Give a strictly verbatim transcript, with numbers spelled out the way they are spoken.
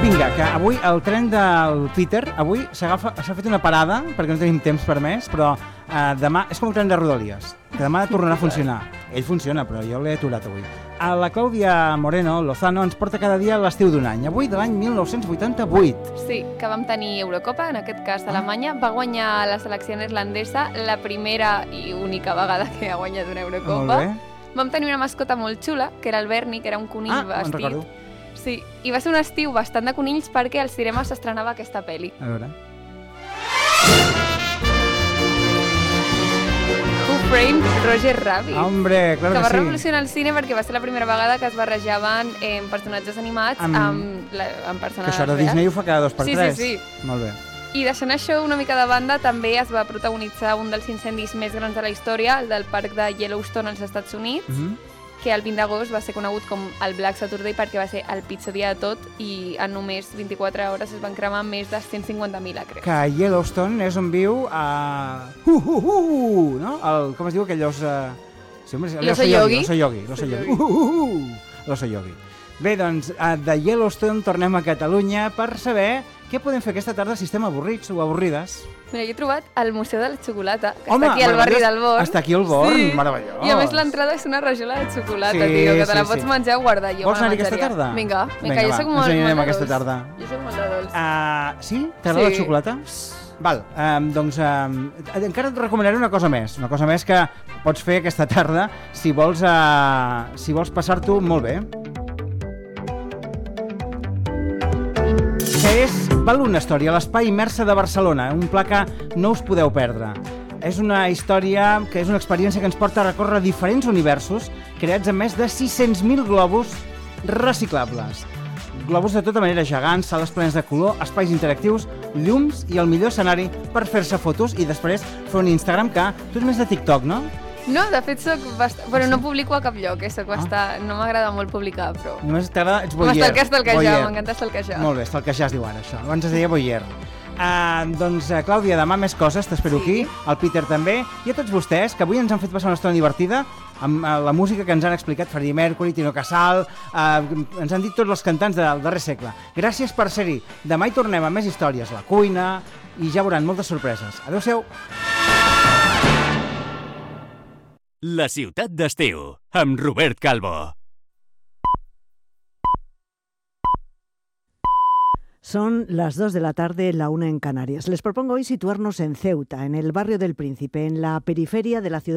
Vinga, que avui el tren del Peter, avui s'ha fet una parada, perquè no tenim temps per més, però eh, demà és com el tren de Rodalies, que demà tornarà a funcionar. Ell funciona, però jo l'he aturat avui. A la Clàudia Moreno Lozano ens porta cada dia l'estiu d'un any, avui de l'any mil nou-cents vuitanta-vuit. Sí, que vam tenir Eurocopa, en aquest cas Alemanya, va guanyar la selecció neerlandesa la primera i única vegada que ha guanyat una Eurocopa. Molt bé. Vam tenir una mascota molt xula, que era el Bernie, que era un conill ah, vestit. Ah, me'n recordo. Sí, i va ser un estiu bastant de conills perquè al cinema s'estrenava aquesta pel·li. A veure... Who Framed Roger Rabbit? Hombre, clar que, que va sí. revolucionar el cine perquè va ser la primera vegada que es barrejaven eh, personatges animats amb, amb, la, amb personatges que això de Disney ho fa cada dos per sí, tres. Sí, sí. Molt bé. I deixant això una mica de banda, també es va protagonitzar un dels incendis més grans de la història, el del parc de Yellowstone als Estats Units, Mm-hmm. que el vint d'agost va ser conegut com el Black Saturday perquè va ser el pitjor dia de tot i en només vint-i-quatre hores es van cremar més de cent cinquanta mil acres. Que Yellowstone és on viu a... Uh, uh, uh, no? El, com es diu aquell os... Uh... Sí, home, l'oso yogi. L'oso yogi. L'oso yogi. Uh, uh, uh, l'oso yogi. Bé, doncs, de Yellowstone tornem a Catalunya per saber què podem fer aquesta tarda si estem avorrits o avorrides. Mira, jo he trobat el Museu de la Xocolata, que Home, està aquí al barri del Born. Està aquí al Born, sí. meravellós. I a més l'entrada és una rajola de xocolata, sí, tio, que te la sí, pots sí. menjar o guardar. Jo Vols anar-hi aquesta tarda? Vinga, vinga, vinga jo va, soc molt, ens anirem molt de aquesta dolç. tarda. Jo soc molt de dolç. Uh, sí? T'agrada sí. la xocolata? Val, um, doncs um, encara et recomanaré una cosa més, una cosa més que pots fer aquesta tarda si vols, uh, si vols passar-t'ho molt bé. Que és Balloon Story, a l'Espai Immersa de Barcelona, un pla que no us podeu perdre. És una història que és una experiència que ens porta a recórrer diferents universos creats amb més de sis-cents mil globus reciclables. Globus de tota manera gegants, sales plenes de color, espais interactius, llums i el millor escenari per fer-se fotos i després fer un Instagram que... Tu ets més de TikTok, no? No, de fet soc bastant... Bueno, no publico a cap lloc, eh? Soc bastant... No m'agrada molt publicar, però... Només t'agrada... Ets voyeur. M'estalcar, estalquejar, m'encanta estalquejar. Molt bé, estalquejar es diu ara, això. Abans es deia voyeur. Uh, doncs, uh, Clàudia, demà més coses, t'espero sí. aquí, el Peter també, i a tots vostès, que avui ens han fet passar una estona divertida amb uh, la música que ens han explicat Freddie Mercury, Tino Casal, uh, ens han dit tots els cantants del darrer segle. Gràcies per ser-hi. Demà hi tornem amb més històries, la cuina, i ja veuran moltes sorpreses. Adéu-siau. La ciutat d'estiu, amb Robert Calvo. Son las dos de la tarde, la una en Canarias. Les propongo hoy situarnos en Ceuta, en el barrio del Príncipe, en la periferia de la ciudad.